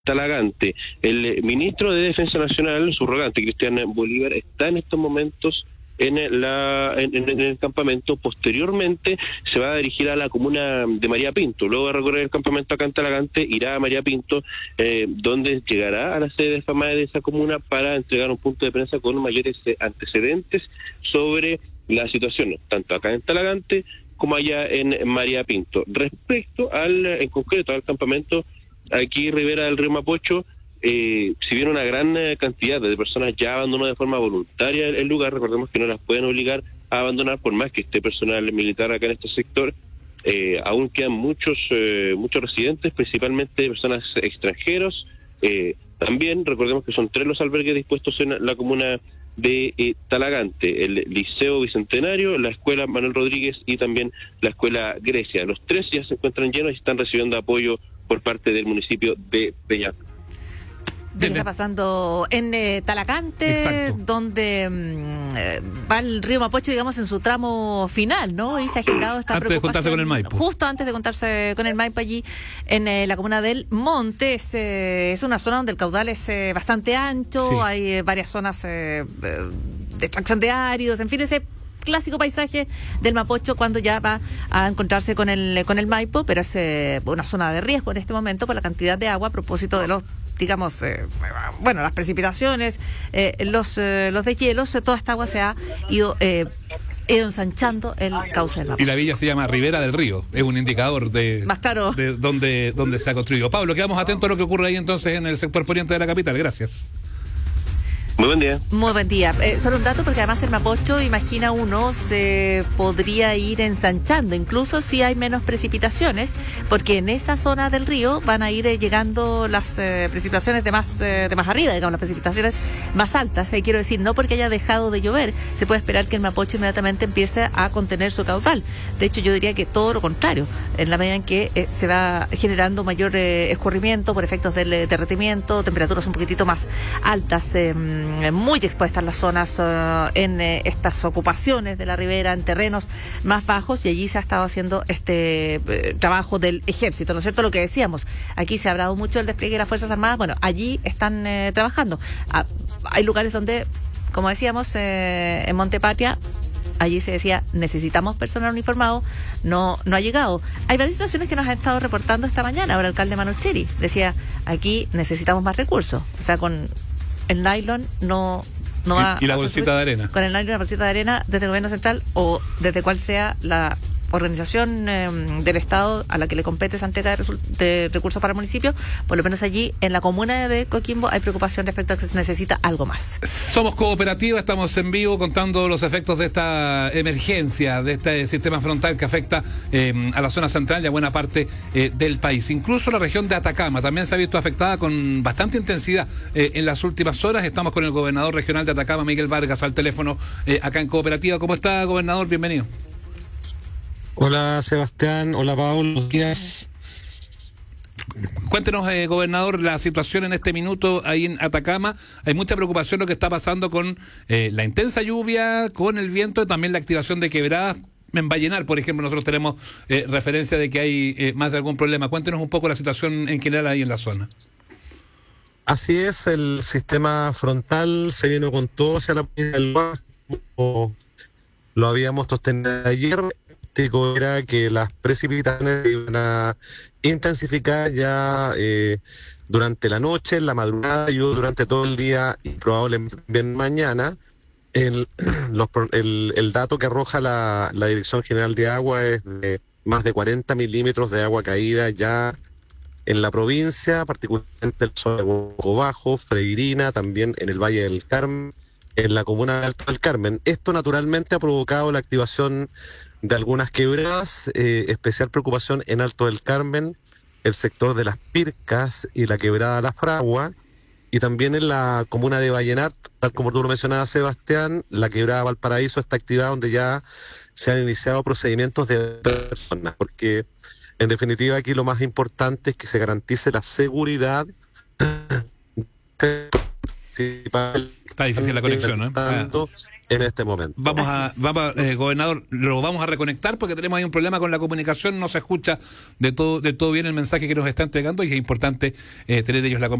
Talagante. El ministro de Defensa Nacional, subrogante, Cristian Bolívar, está en estos momentos en el campamento. Posteriormente se va a dirigir a la comuna de María Pinto. Luego de recorrer el campamento acá en Talagante, irá a María Pinto, donde llegará a la sede de FAMAE de esa comuna para entregar un punto de prensa con mayores antecedentes sobre la situación, tanto acá en Talagante como allá en María Pinto. Respecto en concreto al campamento aquí Ribera del Río Mapocho, si bien una gran cantidad de personas ya abandonó de forma voluntaria el lugar, recordemos que no las pueden obligar a abandonar por más que esté personal militar acá en este sector. Aún quedan muchos residentes, principalmente personas extranjeros. También recordemos que son 3 los albergues dispuestos en la comuna de Talagante: el Liceo Bicentenario, la Escuela Manuel Rodríguez y también la Escuela Grecia. Los 3 ya se encuentran llenos y están recibiendo apoyo por parte del municipio de Peñaflor. ¿Qué está pasando en Talagante? Exacto. Donde va el río Mapocho, digamos, en su tramo final, ¿no? Y se ha generado esta antes preocupación. De juntarse con el Maipo. Justo antes de juntarse con el Maipo, allí en la comuna del Monte. Es una zona donde el caudal es bastante ancho, sí. Hay varias zonas de extracción de áridos, en fin, ese clásico paisaje del Mapocho cuando ya va a encontrarse con el Maipo, pero es una zona de riesgo en este momento por la cantidad de agua a propósito de los, digamos, las precipitaciones, los deshielos. Toda esta agua se ha ido ensanchando el cauce del Mapocho. Y la villa se llama Ribera del Río, es un indicador de más claro de dónde se ha construido. Pablo, quedamos atentos a lo que ocurre ahí entonces en el sector poniente de la capital. Gracias. Muy buen día. Muy buen día. Solo un dato, porque además el Mapocho, imagina uno, se podría ir ensanchando, incluso si hay menos precipitaciones, porque en esa zona del río van a ir llegando las precipitaciones de más arriba, digamos, las precipitaciones más altas. Quiero decir, no porque haya dejado de llover, se puede esperar que el Mapocho inmediatamente empiece a contener su caudal. De hecho, yo diría que todo lo contrario, en la medida en que se va generando mayor escurrimiento por efectos del derretimiento, temperaturas un poquitito más altas, muy expuestas las zonas en estas ocupaciones de la ribera, en terrenos más bajos, y allí se ha estado haciendo este trabajo del ejército, ¿no es cierto? Lo que decíamos, aquí se ha hablado mucho del despliegue de las Fuerzas Armadas. Bueno, allí están trabajando. Hay lugares donde, como decíamos, en Montepatria, allí se decía, necesitamos personal uniformado, no ha llegado. Hay varias situaciones que nos ha estado reportando esta mañana. Ahora el alcalde Manucheri decía, aquí necesitamos más recursos. O sea, con el nylon no va. Y la bolsita de arena. Con el nylon y la bolsita de arena desde el gobierno central o desde cual sea la organización del Estado a la que le compete esa entrega de recursos para el municipio, por lo menos allí en la comuna de Coquimbo hay preocupación respecto a que se necesita algo más. Somos Cooperativa, estamos en vivo contando los efectos de esta emergencia, de este sistema frontal que afecta a la zona central y a buena parte del país. Incluso la región de Atacama también se ha visto afectada con bastante intensidad en las últimas horas. Estamos con el gobernador regional de Atacama, Miguel Vargas, al teléfono acá en Cooperativa. ¿Cómo está, gobernador? Bienvenido. Hola Sebastián, hola Paul, buenos días. Cuéntenos, gobernador, la situación en este minuto ahí en Atacama. Hay mucha preocupación lo que está pasando con la intensa lluvia, con el viento y también la activación de quebradas. En Vallenar, por ejemplo, nosotros tenemos referencia de que hay más de algún problema. Cuéntenos un poco la situación en general ahí en la zona. Así es, el sistema frontal se vino con todo hacia la punta del mar, como lo habíamos sostenido ayer. Era que las precipitaciones iban a intensificar ya durante la noche, en la madrugada y durante todo el día y probablemente también mañana. El dato que arroja la Dirección General de Agua es de más de 40 milímetros de agua caída ya en la provincia, particularmente en la zona de Huaco Bajo, Freirina, también en el Valle del Carmen, en la comuna de Alto del Carmen. Esto naturalmente ha provocado la activación de algunas quebradas, especial preocupación en Alto del Carmen, el sector de las Pircas y la quebrada La Fragua, y también en la comuna de Vallenar, tal como tú lo mencionabas, Sebastián, la quebrada Valparaíso está activada, donde ya se han iniciado procedimientos de personas, porque en definitiva aquí lo más importante es que se garantice la seguridad. Está difícil la conexión, ¿no? en este momento. Gobernador, lo vamos a reconectar porque tenemos ahí un problema con la comunicación, no se escucha de todo bien el mensaje que nos está entregando y es importante tener ellos la conversación.